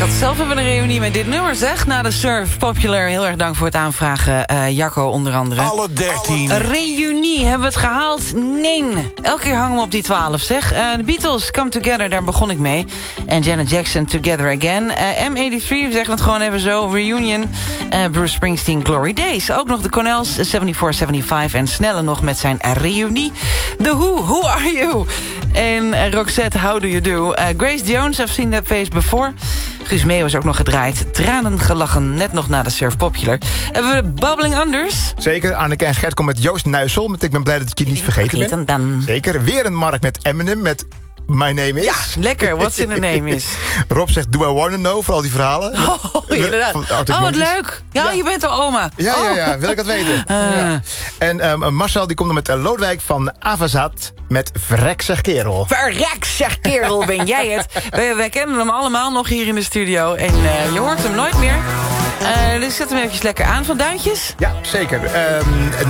had zelf even een reunie met dit nummer, zeg. Na de Surf Popular. Heel erg dank voor het aanvragen, Jacco onder andere. Alle 13. Een reunie, hebben we het gehaald? Nee. Elke keer hangen we op die 12, zeg. De Beatles, Come Together, daar begon ik mee. En Janet Jackson, Together Again. M83, we zeggen het gewoon even zo. Reunion. Bruce Springsteen, Glory Days. Ook nog de Cornels, 7475. En Snelle nog met zijn reunie. The Who Are You? En Roxette, How Do You Do? Grace Jones, I've seen that face before. Guus Meeuw is ook nog gedraaid. Tranen gelachen, net nog na de Surf Popular. Hebben we Bubbling Unders? Zeker, Anneke en Gert komt met Joost Nuissel. Met Ik ben blij dat ik je niet vergeten ben. Zeker, weer een markt met Eminem met My Name Is. Ja, lekker, What's in the Name Is. Rob zegt, Do I Wanna Know, voor al die verhalen. Oh, inderdaad. Wat leuk. Ja, je bent al oma. Ja, wil ik dat weten. Ja. En Marcel die komt dan met Lodewijk van Avazat met Verrek zeg kerel. Verrek zeg kerel, ben jij het. Wij kennen hem allemaal nog hier in de studio. En je hoort hem nooit meer. Dus zet hem eventjes lekker aan van Duintjes. Ja, zeker.